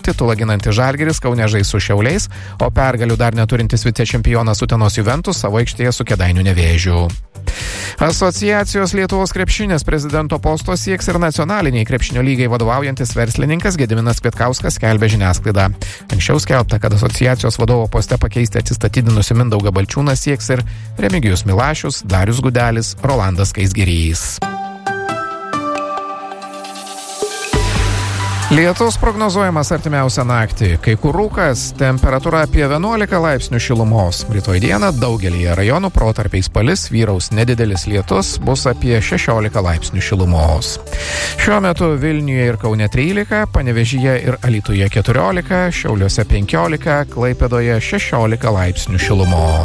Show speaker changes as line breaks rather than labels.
titulą ginantis Žalgiris Kaune žais su Šiauliais, o pergalių dar neturintis vicečempionas Utenos Juventus savo aikštėje su Kėdainių Nevėžiu. Asociacijos Lietuvos krepšinės prezidento posto sieks ir nacionaliniai krepšinio lygai vadovaujantis verslininkas Gediminas Kvietkauskas, skelbia žiniasklaida. Anksčiau skelbta, kad asociacijos vadovo poste pakeisti atsistatydinusi Mindaugą Balčiūną sieks ir Remigijus Milašius, Darius Gudelis, Rolandas Skaisgirys. Lietus prognozuojamas artimiausią naktį. Kai kur rūkas, temperatūra apie 11 laipsnių šilumos. Rytoj dieną daugelyje rajonų protarpiais palis, vyraus nedidelis lietus, bus apie 16 laipsnių šilumos. Šiuo metu Vilniuje ir Kaune 13, Panevėžyje ir Alytuje 14, Šiauliuose 15, Klaipėdoje 16 laipsnių šilumos.